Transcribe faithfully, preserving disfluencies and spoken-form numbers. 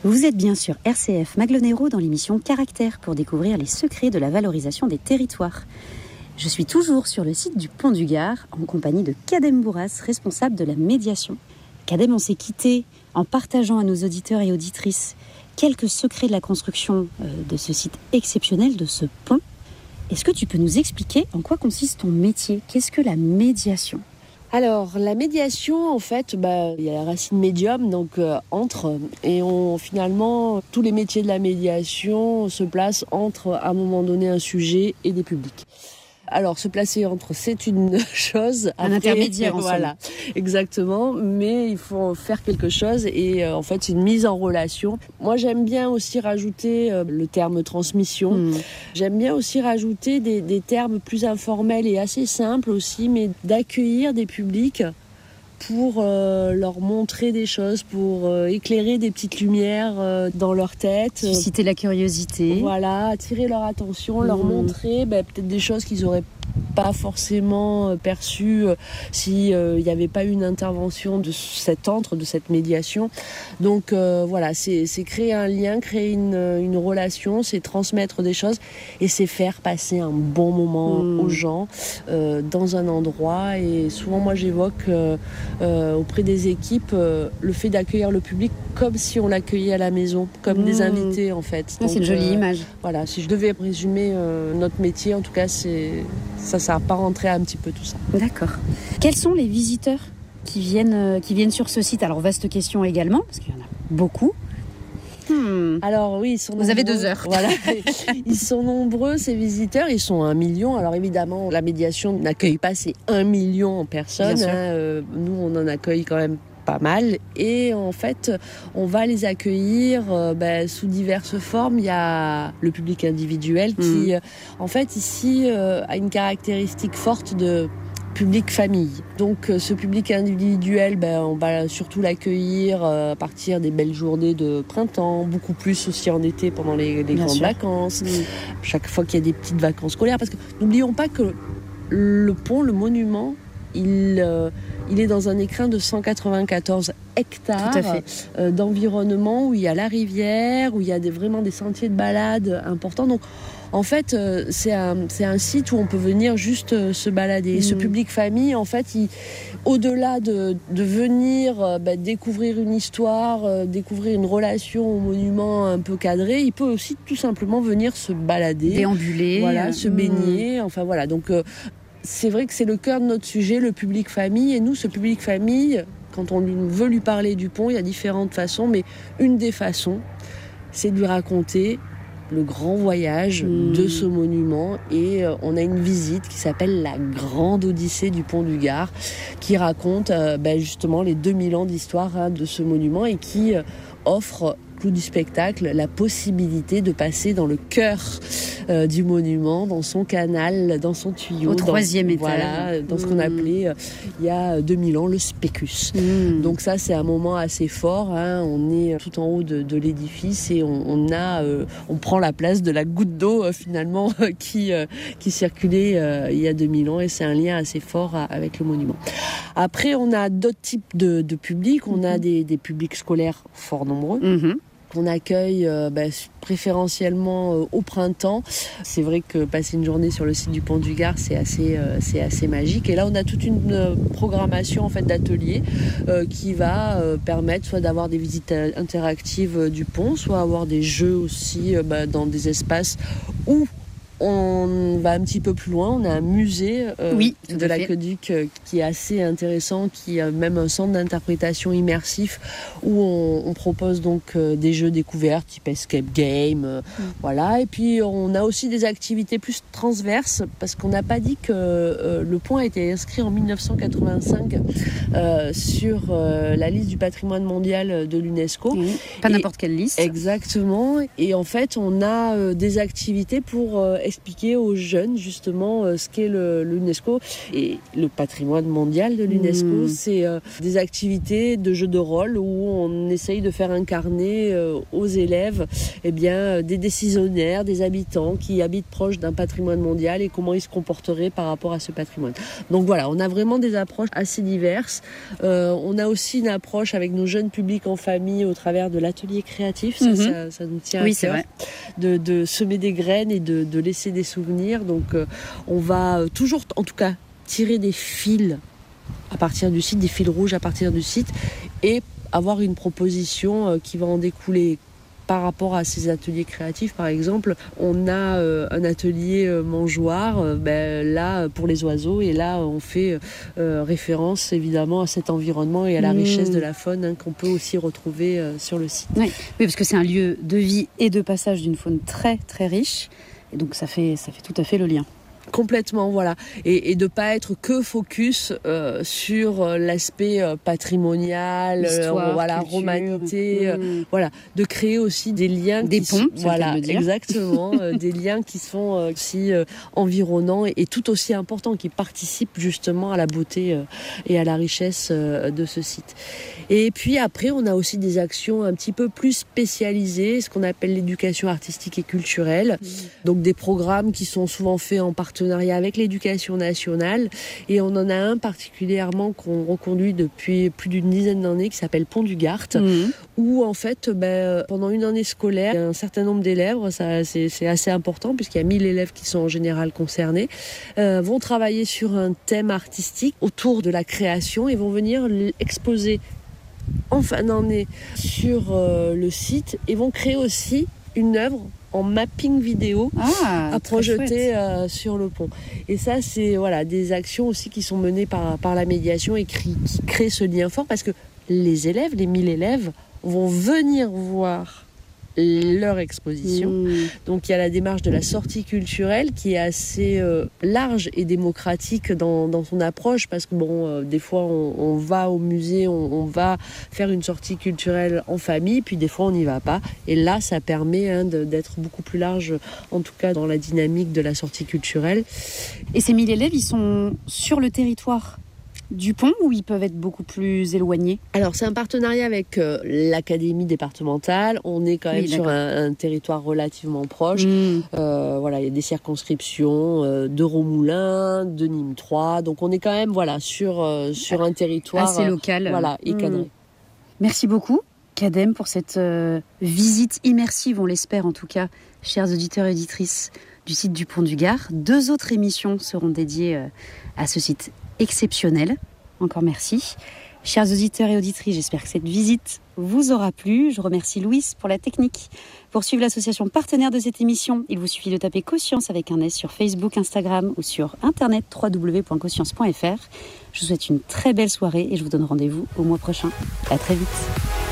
Vous êtes bien sur R C F Maglonero dans l'émission Caractère pour découvrir les secrets de la valorisation des territoires. Je suis toujours sur le site du Pont du Gard en compagnie de Kadem Bourras, responsable de la médiation. Kadem, on s'est quitté en partageant à nos auditeurs et auditrices quelques secrets de la construction de ce site exceptionnel, de ce pont. Est-ce que tu peux nous expliquer en quoi consiste ton métier ? Qu'est-ce que la médiation ? Alors, la médiation, en fait, bah, il y a la racine médium, donc euh, entre, et on, finalement, tous les métiers de la médiation se placent entre, à un moment donné, un sujet et des publics. Alors, se placer entre, c'est une chose. Un Après, intermédiaire, en voilà, somme. Exactement. Mais il faut faire quelque chose et euh, en fait, c'est une mise en relation. Moi, j'aime bien aussi rajouter euh, le terme transmission. Mmh. J'aime bien aussi rajouter des, des termes plus informels et assez simples aussi, mais d'accueillir des publics pour euh, leur montrer des choses, pour euh, éclairer des petites lumières euh, dans leur tête. Susciter la curiosité. Voilà, attirer leur attention, mmh. leur montrer bah, peut-être des choses qu'ils auraient pas forcément perçues euh, s'il euh, n'y avait pas eu une intervention de cet antre, de cette médiation. Donc euh, voilà, c'est, c'est créer un lien, créer une, une relation, c'est transmettre des choses et c'est faire passer un bon moment mmh. aux gens euh, dans un endroit. Et souvent, moi, j'évoque euh, euh, auprès des équipes euh, le fait d'accueillir le public comme si on l'accueillait à la maison, comme mmh. des invités en fait. Donc, c'est une jolie euh, image. Voilà, si je devais résumer euh, notre métier, en tout cas, c'est ça, ça apparenterait un petit peu tout ça. D'accord. Quels sont les visiteurs qui viennent, euh, qui viennent sur ce site ? Alors, vaste question également, parce qu'il y en a beaucoup. Hmm. Alors oui, ils sont Vous nombreux. avez deux heures. Voilà, ils sont nombreux ces visiteurs, ils sont un million. Alors évidemment, la médiation n'accueille pas ces un million de personnes. Hein. Euh, nous, on en accueille quand même pas mal. Et en fait, on va les accueillir euh, ben, sous diverses formes. Il y a le public individuel qui, mmh. euh, en fait, ici, euh, a une caractéristique forte de public famille. Donc euh, ce public individuel, ben, on va surtout l'accueillir euh, à partir des belles journées de printemps, beaucoup plus aussi en été pendant les, les grandes sûr. vacances, mmh. chaque fois qu'il y a des petites vacances scolaires. Parce que n'oublions pas que le pont, le monument, il... Euh, Il est dans un écrin de cent quatre-vingt-quatorze hectares euh, d'environnement où il y a la rivière, où il y a des, vraiment des sentiers de balade importants. Donc, en fait, euh, c'est, un, c'est un site où on peut venir juste euh, se balader. Mmh. Et ce public famille, en fait, il, au-delà de, de venir euh, bah, découvrir une histoire, euh, découvrir une relation au monument un peu cadré, il peut aussi tout simplement venir se balader. Déambuler. Voilà, se mmh. baigner. Enfin, voilà. Donc, euh, c'est vrai que c'est le cœur de notre sujet, le public famille. Et nous, ce public famille, quand on veut lui parler du pont, il y a différentes façons. Mais une des façons, c'est de lui raconter le grand voyage mmh. de ce monument. Et euh, on a une visite qui s'appelle la Grande Odyssée du Pont du Gard, qui raconte euh, ben, justement les deux mille ans d'histoire hein, de ce monument et qui euh, offre, clou du spectacle, la possibilité de passer dans le cœur euh, du monument, dans son canal, dans son tuyau. Au troisième dans, étage. Voilà, dans mmh. ce qu'on appelait, euh, il y a deux mille ans, le spécus. Mmh. Donc ça, c'est un moment assez fort. Hein. On est tout en haut de, de l'édifice et on, on, a, euh, on prend la place de la goutte d'eau, euh, finalement, qui, euh, qui circulait euh, il y a deux mille ans. Et c'est un lien assez fort à, avec le monument. Après, on a d'autres types de, de publics. On mmh. a des, des publics scolaires fort nombreux. Mmh. On accueille euh, bah, préférentiellement euh, au printemps. C'est vrai que passer une journée sur le site du Pont du Gard, c'est assez, euh, c'est assez magique. Et là, on a toute une euh, programmation en fait, d'ateliers euh, qui va euh, permettre soit d'avoir des visites interactives euh, du pont, soit avoir des jeux aussi euh, bah, dans des espaces où on va un petit peu plus loin. On a un musée euh, oui, de l'aqueduc euh, qui est assez intéressant, qui a même un centre d'interprétation immersif où on, on propose donc euh, des jeux découvertes type escape game, euh, mm. voilà. Et puis on a aussi des activités plus transverses parce qu'on n'a pas dit que euh, le pont a été inscrit en dix-neuf cent quatre-vingt-cinq euh, sur euh, la liste du patrimoine mondial de l'UNESCO. Mm. Pas Et, n'importe quelle liste. Exactement. Et en fait, on a euh, des activités pour euh, expliquer aux jeunes justement euh, ce qu'est le, l'UNESCO et le patrimoine mondial de l'UNESCO. Mmh. C'est euh, des activités de jeux de rôle où on essaye de faire incarner euh, aux élèves eh bien, des décisionnaires, des habitants qui habitent proche d'un patrimoine mondial et comment ils se comporteraient par rapport à ce patrimoine. Donc voilà, on a vraiment des approches assez diverses. Euh, on a aussi une approche avec nos jeunes publics en famille au travers de l'atelier créatif. Ça, mmh. ça, ça nous tient oui, à cœur. C'est vrai. De, de semer des graines et de, de laisser des souvenirs. Donc euh, on va toujours, en tout cas, tirer des fils à partir du site, des fils rouges à partir du site et avoir une proposition euh, qui va en découler. Par rapport à ces ateliers créatifs, par exemple, on a euh, un atelier euh, mangeoire, euh, ben, là, pour les oiseaux, et là, on fait euh, référence, évidemment, à cet environnement et à la mmh. richesse de la faune hein, qu'on peut aussi retrouver euh, sur le site. Oui. oui, parce que c'est un lieu de vie et de passage d'une faune très, très riche, et donc ça fait, ça fait tout à fait le lien. Complètement, voilà. Et, et de ne pas être que focus euh, sur l'aspect euh, patrimonial, Histoire, euh, voilà, culture. romanité, Mmh. euh, voilà. De créer aussi des liens. Des qui ponts, sont, c'est voilà, le cas de le dire. Exactement. euh, des liens qui sont euh, aussi euh, environnants et, et tout aussi importants, qui participent justement à la beauté euh, et à la richesse euh, de ce site. Et puis après, on a aussi des actions un petit peu plus spécialisées, ce qu'on appelle l'éducation artistique et culturelle. Mmh. Donc des programmes qui sont souvent faits en partenariat avec l'éducation nationale et on en a un particulièrement qu'on reconduit depuis plus d'une dizaine d'années qui s'appelle Pont du Gard mmh. où en fait ben, pendant une année scolaire il y a un certain nombre d'élèves, ça, c'est, c'est assez important puisqu'il y a mille élèves qui sont en général concernés, euh, vont travailler sur un thème artistique autour de la création et vont venir exposer en fin d'année sur euh, le site et vont créer aussi une œuvre en mapping vidéo ah, à projeter euh, sur le pont. Et ça, c'est voilà, des actions aussi qui sont menées par, par la médiation et qui, qui créent ce lien fort parce que les élèves, les mille élèves, vont venir voir leur exposition. Mmh. Donc il y a la démarche de la sortie culturelle qui est assez euh, large et démocratique dans, dans son approche parce que bon, euh, des fois on, on va au musée, on, on va faire une sortie culturelle en famille, puis des fois on n'y va pas. Et là, ça permet hein, de, d'être beaucoup plus large, en tout cas dans la dynamique de la sortie culturelle. Et ces mille élèves, ils sont sur le territoire du pont ou ils peuvent être beaucoup plus éloignés ? Alors c'est un partenariat avec euh, l'académie départementale. On est quand même oui, sur un, un territoire relativement proche. Mmh. Euh, voilà, il y a des circonscriptions euh, de Romoulin, de Nîmes trois. Donc on est quand même voilà sur euh, sur un territoire assez local. Euh, voilà et cadré. Mmh. Merci beaucoup, Kadem, pour cette euh, visite immersive, on l'espère en tout cas, chers auditeurs et auditrices du site du Pont du Gard. Deux autres émissions seront dédiées euh, à ce site exceptionnel. Encore merci. Chers auditeurs et auditrices, j'espère que cette visite vous aura plu. Je remercie Louis pour la technique. Pour suivre l'association partenaire de cette émission, il vous suffit de taper Coscience avec un S sur Facebook, Instagram ou sur internet w w w point coscience point f r. Je vous souhaite une très belle soirée et je vous donne rendez-vous au mois prochain. À très vite.